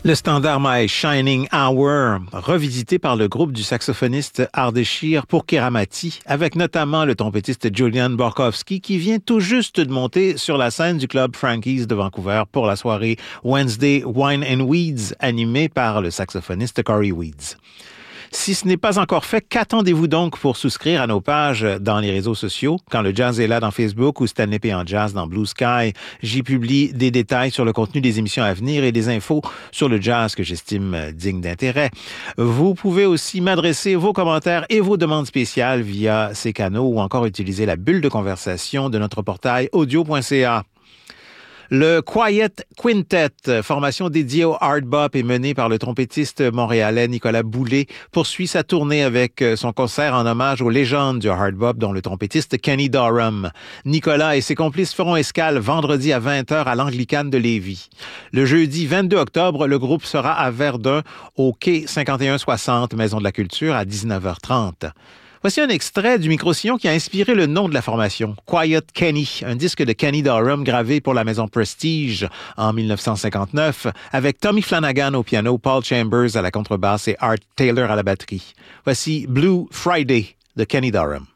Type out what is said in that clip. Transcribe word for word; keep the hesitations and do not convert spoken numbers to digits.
Le standard My Shining Hour, revisité par le groupe du saxophoniste Ardeshir Pourkiramati, avec notamment le trompettiste Julian Borkowski, qui vient tout juste de monter sur la scène du club Frankie's de Vancouver pour la soirée Wednesday Wine and Weeds, animée par le saxophoniste Corey Weeds. Si ce n'est pas encore fait, qu'attendez-vous donc pour souscrire à nos pages dans les réseaux sociaux? Quand le jazz est là dans Facebook ou Stanley P. en jazz dans Blue Sky, j'y publie des détails sur le contenu des émissions à venir et des infos sur le jazz que j'estime digne d'intérêt. Vous pouvez aussi m'adresser vos commentaires et vos demandes spéciales via ces canaux ou encore utiliser la bulle de conversation de notre portail audio point c a. Le Quiet Quintet, formation dédiée au hard bop et menée par le trompettiste montréalais Nicolas Boulay, poursuit sa tournée avec son concert en hommage aux légendes du hard bop, dont le trompettiste Kenny Dorham. Nicolas et ses complices feront escale vendredi à vingt heures à l'Anglicane de Lévis. Le jeudi vingt-deux octobre, le groupe sera à Verdun, au quai cinquante et un soixante, Maison de la Culture, à dix-neuf heures trente. Voici un extrait du micro-sillon qui a inspiré le nom de la formation, Quiet Kenny, un disque de Kenny Dorham gravé pour la maison Prestige en dix-neuf cent cinquante-neuf, avec Tommy Flanagan au piano, Paul Chambers à la contrebasse et Art Taylor à la batterie. Voici Blue Friday de Kenny Dorham.